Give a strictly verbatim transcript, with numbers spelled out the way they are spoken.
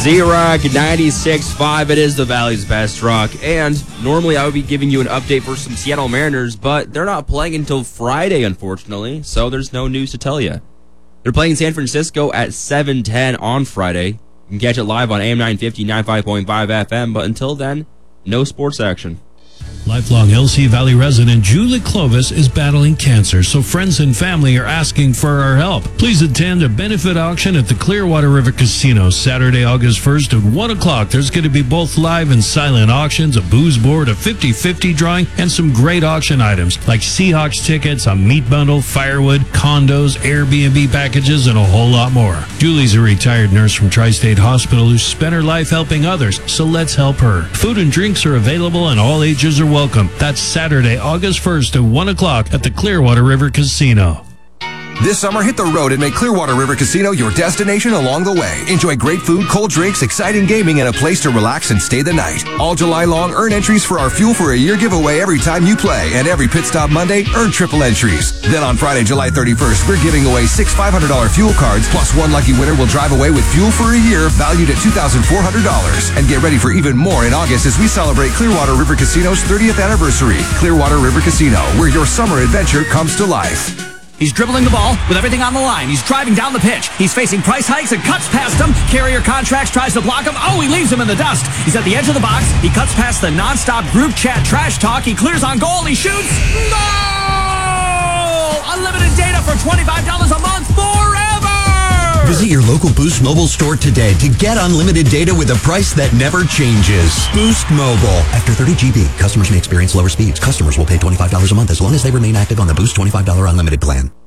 Z-Rock ninety-six point five. It is the Valley's best rock. And normally I would be giving you an update for some Seattle Mariners, but they're not playing until Friday, unfortunately, so there's no news to tell you. They're playing San Francisco at seven ten on Friday. You can catch it live on A M nine fifty, ninety-five point five F M, but until then, no sports action. Lifelong L C Valley resident Julie Clovis is battling cancer, so friends and family are asking for our help. Please attend a benefit auction at the Clearwater River Casino Saturday, August first at one o'clock. There's going to be both live and silent auctions, a booze board, a fifty-fifty drawing, and some great auction items like Seahawks tickets, a meat bundle, firewood, condos, Airbnb packages, and a whole lot more. Julie's a retired nurse from Tri-State Hospital who spent her life helping others, so let's help her. Food and drinks are available and all ages are welcome. That's Saturday, August first at one o'clock at the Clearwater River Casino. This summer, hit the road and make Clearwater River Casino your destination along the way. Enjoy great food, cold drinks, exciting gaming, and a place to relax and stay the night. All July long, earn entries for our Fuel for a Year giveaway every time you play. And every Pit Stop Monday, earn triple entries. Then on Friday, July thirty-first, we're giving away six five hundred dollars fuel cards, plus one lucky winner will drive away with Fuel for a Year, valued at two thousand four hundred dollars. And get ready for even more in August as we celebrate Clearwater River Casino's thirtieth anniversary. Clearwater River Casino, where your summer adventure comes to life. He's dribbling the ball with everything on the line. He's driving down the pitch. He's facing price hikes and cuts past him. Carrier Contracts tries to block him. Oh, he leaves him in the dust. He's at the edge of the box. He cuts past the nonstop group chat trash talk. He clears on goal. He shoots. Goal! Unlimited data for twenty-five dollars a month forever! Visit your local Boost Mobile store today to get unlimited data with a price that never changes. Boost Mobile. After thirty gigabytes, customers may experience lower speeds. Customers will pay twenty-five dollars a month as long as they remain active on the Boost twenty-five dollars unlimited plan.